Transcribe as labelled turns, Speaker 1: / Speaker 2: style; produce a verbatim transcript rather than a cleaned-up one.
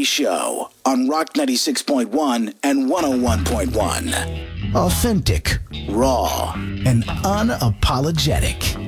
Speaker 1: Kelly Show on Rock ninety-six point one and one oh one point one. Authentic, raw, and unapologetic.